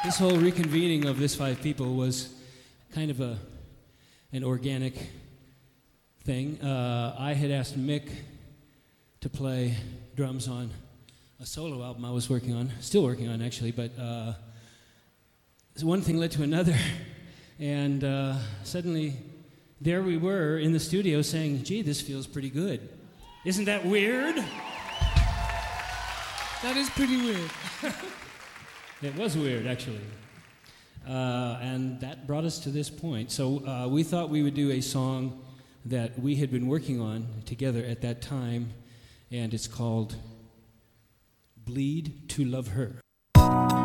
This whole reconvening of this five people was kind of an organic thing. I had asked Mick to play drums on a solo album I was working on, still working on actually, but so one thing led to another, and suddenly there we were in the studio saying, gee, this feels pretty good. Isn't that weird? That is pretty weird. It was weird, actually. And that brought us to this point. So we thought we would do a song that we had been working on together at that time, and it's called Bleed to Love Her.